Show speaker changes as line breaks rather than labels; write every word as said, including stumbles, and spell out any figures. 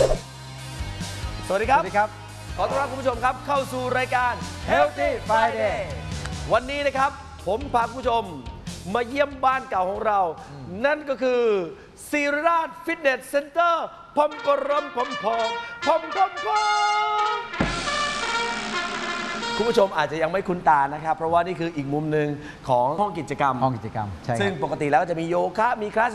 สวัสดีครับ
สวัสดีครับ
ขอต้อนรับคุณผู้ชมครับเข้าสู่รายการ Healthy Friday วันนี้นะครับผมพาคุณผู้ชมมาเยี่ยมบ้านเก่าของเรา นั่นก็คือศิริราชฟิตเนสเซ็นเตอร์พอมปรมพอมพอมพอมพอมพอมคุณผู้ชมอาจจะยังไม่คุ้นตานะครับ เพราะว่านี่คืออีกมุมหนึ่งของห้องกิจกรรม
ห้องกิจกรรมใช่ครับ
ซึ่งปกติแล้วจะมีโยคะมีคลาส